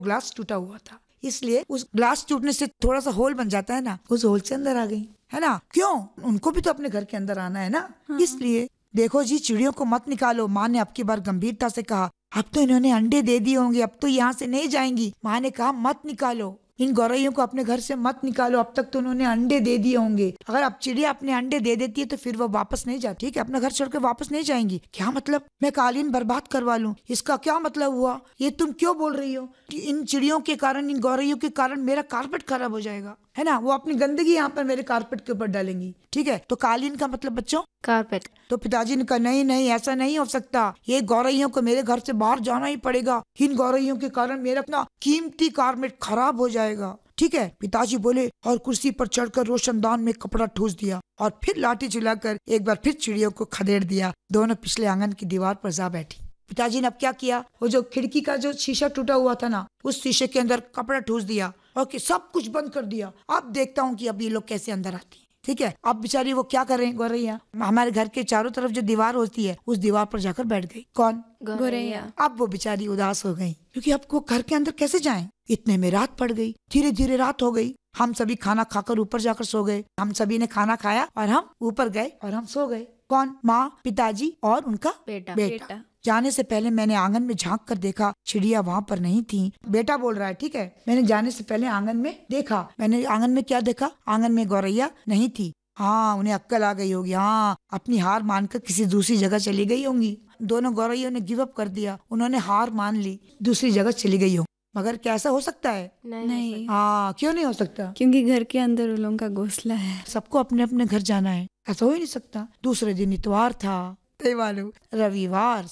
Glass टूटा हुआ था, इसलिए उस ग्लास टूटने से थोड़ा सा होल बन जाता है ना, उस होल से अंदर आ गई, है ना। क्यों? उनको भी तो अपने घर के अंदर आना है ना। इसलिए देखो जी, चिड़ियों को मत निकालो। माँ ने अब की बार गंभीरता से कहा, अब तो इन्होंने अंडे दे दिए होंगे, अब तो यहाँ से नहीं जाएंगी। माँ ने कहा, मत निकालो इन गौरैयों को अपने घर से, मत निकालो, अब तक तो उन्होंने अंडे दे दिए होंगे। अगर अब चिड़िया अपने अंडे दे देती है तो फिर वो वापस नहीं जाती, ठीक है, अपना घर छोड़कर वापस नहीं जाएंगी। क्या मतलब? मैं कालीन बर्बाद करवा लूं, इसका क्या मतलब हुआ? ये तुम क्यों बोल रही हो कि इन चिड़ियों के कारण, इन गौरैयों के कारण मेरा कारपेट खराब हो जाएगा, है ना। वो अपनी गंदगी यहाँ पर मेरे कारपेट के ऊपर डालेंगी, ठीक है। तो कालीन का मतलब बच्चों कारपेट। तो पिताजी ने कहा, नहीं नहीं, ऐसा नहीं हो सकता, ये गौरैयों को मेरे घर से बाहर जाना ही पड़ेगा। इन गौरैयों के कारण मेरा अपना कीमती कारपेट खराब हो जाएगा, ठीक है। पिताजी बोले और कुर्सी पर चढ़कर रोशनदान में कपड़ा ठूस दिया और फिर लाठी चलाकर एक बार फिर चिड़ियों को खदेड़ दिया। दोनों पिछले आंगन की दीवार पर जा बैठी। पिताजी ने अब क्या किया, वो जो खिड़की का जो शीशा टूटा हुआ था ना, उस शीशे के अंदर कपड़ा ठूस दिया और सब कुछ बंद कर दिया। अब देखता हूँ कि अब ये लोग कैसे अंदर आती है, ठीक है। अब बेचारी वो क्या कर रहे हैं, गौरैया हमारे घर के चारों तरफ जो दीवार होती है उस दीवार पर जाकर बैठ गई। कौन? गौरैया। अब वो बेचारी उदास हो गई, क्योंकि अब वो घर के अंदर कैसे जाएं। इतने में रात पड़ गई, धीरे धीरे रात हो गई। हम सभी खाना खाकर ऊपर जाकर सो गए। हम सभी ने खाना खाया और हम ऊपर गए और हम सो गए। कौन? माँ, पिताजी और उनका बेटा। जाने से पहले मैंने आंगन में झांक कर देखा, चिड़िया वहाँ पर नहीं थी। बेटा बोल रहा है, ठीक है। मैंने जाने से पहले आंगन में देखा। मैंने आंगन में क्या देखा? आंगन में गौरैया नहीं थी। हाँ, उन्हें अक्कल आ गई होगी। हाँ, अपनी हार मानकर किसी दूसरी जगह चली गई होंगी। दोनों गौरैयों ने गिव अप कर दिया, उन्होंने हार मान ली, दूसरी जगह चली गई हो। मगर कैसा हो सकता है? नहीं। हाँ, क्यों नहीं हो सकता? क्योंकि घर के अंदर उन लोगों का घोंसला है, सबको अपने अपने घर जाना है, ऐसा हो ही नहीं सकता। दूसरे दिन इतवार था, नहीं मालूम, रविवार,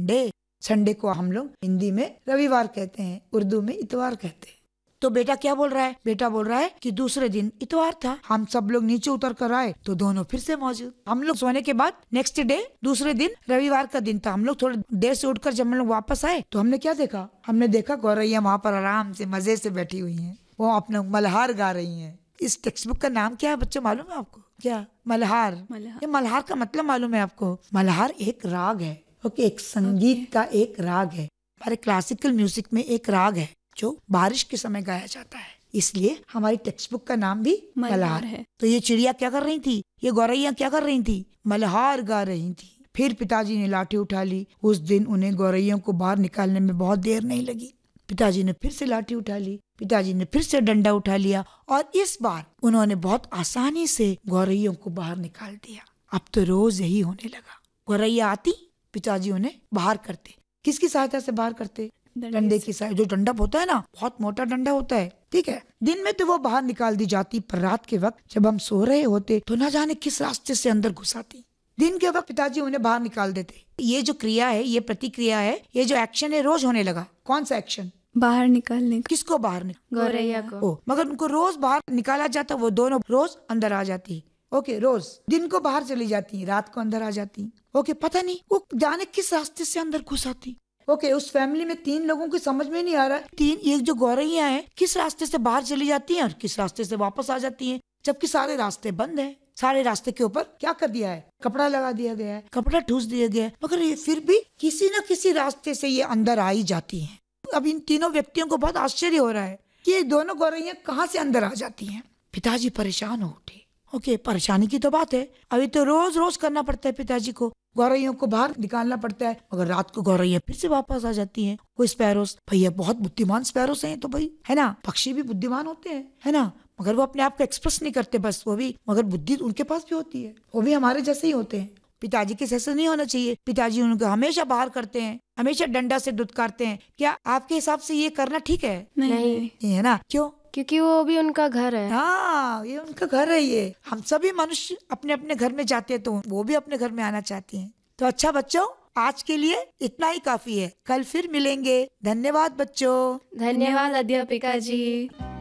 संडे को हम लोग हिंदी में रविवार कहते हैं, उर्दू में इतवार कहते हैं। तो बेटा क्या बोल रहा है? बेटा बोल रहा है कि दूसरे दिन इतवार था, हम सब लोग नीचे उतर कर आए तो दोनों फिर से मौजूद। हम लोग सोने के बाद नेक्स्ट डे, दूसरे दिन रविवार का दिन था, हम लोग थोड़ी देर से उठकर जब हम लोग वापस आए तो हमने क्या देखा? हमने देखा गौरैया वहाँ पर आराम से मजे से बैठी हुई हैं, वो अपना मल्हार गा रही हैं। इस टेक्स्ट बुक का नाम क्या है बच्चों, मालूम है आपको? क्या? मल्हार। ये मल्हार का मतलब मालूम है आपको? मल्हार एक राग है, ओके, एक संगीत का एक राग है। हमारे क्लासिकल म्यूजिक में एक राग है जो बारिश के समय गाया जाता है, इसलिए हमारी टेक्स्ट बुक का नाम भी मल्हार है। तो ये चिड़िया क्या कर रही थी, ये गौरैया क्या कर रही थी? मल्हार गा रही थी। फिर पिताजी ने लाठी उठा ली। उस दिन उन्हें गौरैयों को बाहर निकालने में बहुत देर नहीं लगी। पिताजी ने फिर से लाठी उठा ली, पिताजी ने फिर से डंडा उठा लिया और इस बार उन्होंने बहुत आसानी से गौरैयों को बाहर निकाल दिया। अब तो रोज यही होने लगा। गौरैया आती, पिताजी उन्हें बाहर करते। किसकी सहायता से बाहर करते? डंडे की सहायता। जो डंडा होता है ना, बहुत मोटा डंडा होता है, ठीक है। दिन में तो वो बाहर निकाल दी जाती, पर रात के वक्त जब हम सो रहे होते तो न जाने किस रास्ते से अंदर घुस आती। दिन के वक्त पिताजी उन्हें बाहर निकाल देते। ये जो क्रिया है, ये प्रतिक्रिया है, ये जो एक्शन है, रोज होने लगा। कौन सा एक्शन? बाहर निकालने। किसको बाहर? गौरैया को। मगर उनको रोज बाहर निकाला जाता, वो दोनों रोज अंदर आ जाती। ओके, रोज दिन को बाहर चली जाती, रात को अंदर आ जाती। ओके, पता नहीं वो जाने किस रास्ते से अंदर घुस आती। ओके, उस फैमिली में 3 लोगों की समझ में नहीं आ रहा है, 3 एक जो गौरैया हैं किस रास्ते से बाहर चली जाती हैं और किस रास्ते से वापस आ जाती हैं, जबकि सारे रास्ते बंद हैं। सारे रास्ते के ऊपर क्या कर दिया है? कपड़ा लगा दिया गया है, कपड़ा ठूस दिया गया है, मगर ये फिर भी किसी न किसी रास्ते से ये अंदर आ ही जाती हैं। अब इन तीनों व्यक्तियों को बहुत आश्चर्य हो रहा है कि ये दोनों गौरैया कहाँ से अंदर आ जाती हैं। पिताजी परेशान हो उठे। ओके, परेशानी की तो बात है, अभी तो रोज रोज करना पड़ता है पिताजी को, गौरैयों को बाहर निकालना पड़ता है, मगर रात को गौरैया फिर से वापस आ जाती हैं। वो स्पैरोस, भैया बहुत बुद्धिमान स्पैरोस हैं तो भाई, है ना, पक्षी भी बुद्धिमान होते हैं, है ना, मगर वो अपने आप को एक्सप्रेस नहीं करते बस, वो भी, मगर बुद्धि उनके पास भी होती है, वो भी हमारे जैसे ही होते हैं। पिताजी के जैसे नहीं होना चाहिए। पिताजी उनको हमेशा बाहर करते हैं, हमेशा डंडा से दुत्कारते हैं। क्या आपके हिसाब से ये करना ठीक है? नहीं, है ना। क्यों? क्योंकि वो भी उनका घर है। हाँ, ये उनका घर है। ये हम सभी मनुष्य अपने अपने घर में जाते हैं तो वो भी अपने घर में आना चाहती हैं। तो अच्छा बच्चों, आज के लिए इतना ही काफी है, कल फिर मिलेंगे। धन्यवाद बच्चों। धन्यवाद अध्यापिका जी।